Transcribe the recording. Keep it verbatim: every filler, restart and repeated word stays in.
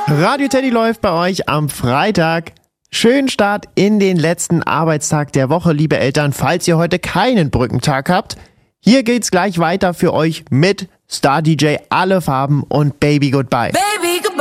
Radio Teddy läuft bei euch am Freitag. Schönen Start in den letzten Arbeitstag der Woche, liebe Eltern, falls ihr heute keinen Brückentag habt. Hier geht's gleich weiter für euch mit Star D J, alle Farben und Baby Goodbye. Baby.